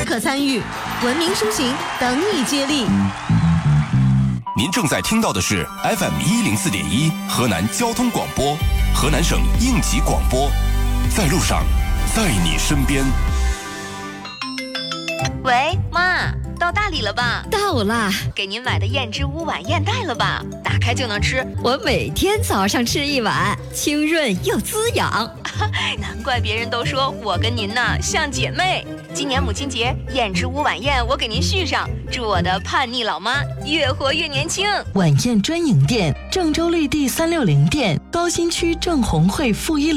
可参与，文明出行等你接力。 您正在听到的是 FM104.1 河南交通广播，河南省应急广播，在路上，在你身边。 喂，妈，到大理了吧？ 到啦， 给您买的燕之屋晚宴带了吧？打开就能吃， 我每天早上吃一碗，清润又滋养。 难怪别人都说我跟您呢像姐妹。今年母亲节燕之屋晚宴，我给您续上，祝我的叛逆老妈越活越年轻。 晚宴专营店：郑州绿地360店，高新区正红汇负一